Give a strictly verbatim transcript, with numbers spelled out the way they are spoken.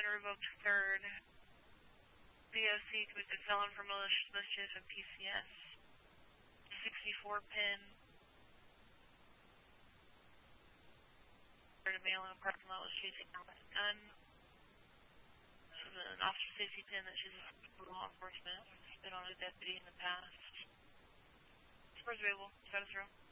a revoked third. D O C convicted felon for malicious mischief and P C S. sixty-four pin. A male in a parking lot was chasing her with a gun. This is an officer safety pin that she's a law enforcement. She's been on a deputy in the past. Score's available. Status zero.